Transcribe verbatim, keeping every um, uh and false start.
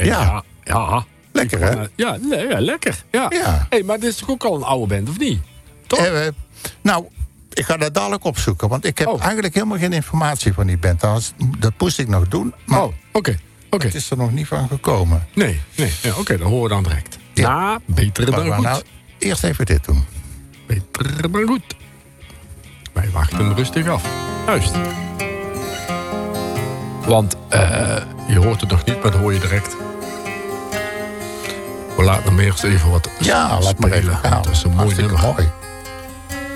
En Ja. ja. ja. Lekker, hè? Uh, ja, le- ja, lekker. Ja. Ja. Hey, maar dit is toch ook al een oude band, of niet? Toch? Eh, eh, nou, ik ga dat dadelijk opzoeken. Want ik heb Oh. eigenlijk helemaal geen informatie van die band. Dat, dat moest ik nog doen. Maar Oh, oké. oké. het is er nog niet van gekomen. Nee, nee. Ja, oké, okay, dan horen we dan direct. Ja. Ja, beter Maar dan we goed. nou eerst even dit doen. Beter dan goed. Wij wachten rustig af. Juist. Want uh, je hoort het nog niet, maar dat hoor je direct. We laten hem eerst even wat Ja, laat maar spelen. even gaan. Dat is een mooi Hartstikke nummer. mooi.